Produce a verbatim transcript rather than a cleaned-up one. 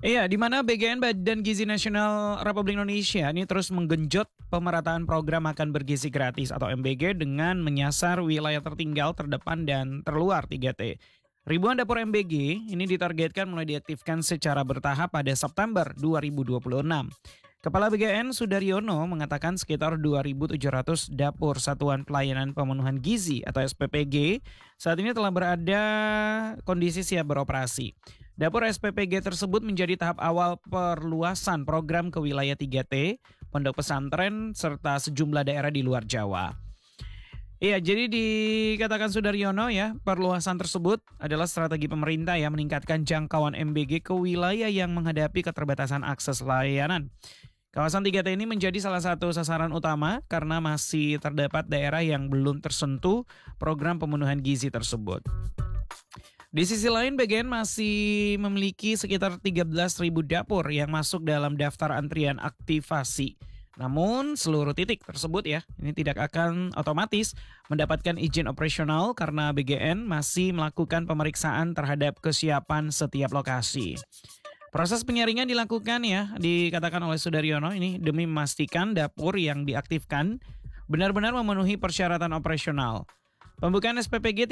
Iya, di mana B G N Badan Gizi Nasional Republik Indonesia ini terus menggenjot pemerataan program makan bergizi gratis atau M B G dengan menyasar wilayah tertinggal, terdepan, dan terluar tiga T. Ribuan dapur M B G ini ditargetkan mulai diaktifkan secara bertahap pada September dua ribu dua puluh enam. Kepala B G N Sudaryono mengatakan sekitar dua ribu tujuh ratus dapur Satuan Pelayanan Pemenuhan Gizi atau S P P G saat ini telah berada kondisi siap beroperasi. Dapur S P P G tersebut menjadi tahap awal perluasan program ke wilayah tiga T, pondok pesantren, serta sejumlah daerah di luar Jawa. Iya, jadi dikatakan Sudaryono ya, perluasan tersebut adalah strategi pemerintah yang meningkatkan jangkauan M B G ke wilayah yang menghadapi keterbatasan akses layanan. Kawasan tiga T ini menjadi salah satu sasaran utama karena masih terdapat daerah yang belum tersentuh program pemenuhan gizi tersebut. Di sisi lain, B G N masih memiliki sekitar tiga belas ribu dapur yang masuk dalam daftar antrian aktivasi. Namun seluruh titik tersebut ya, ini tidak akan otomatis mendapatkan izin operasional karena B G N masih melakukan pemeriksaan terhadap kesiapan setiap lokasi. Proses penyaringan dilakukan ya, dikatakan oleh Sudaryono ini demi memastikan dapur yang diaktifkan benar-benar memenuhi persyaratan operasional. Pembukaan S P P G